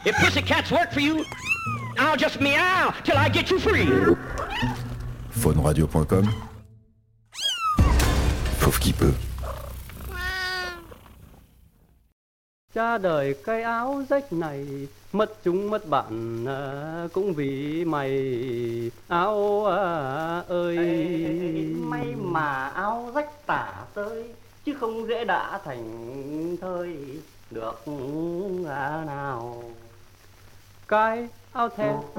If pussycats work for you, I'll just meow till I get you free. Phoneradio.com. Fauve qui peut. Cha đời cái áo rách này, mất chúng mất bạn cũng vì mày áo ơi. May mà áo rách tả tơi, chứ không dễ đã thành thơi được nào. Cái áo then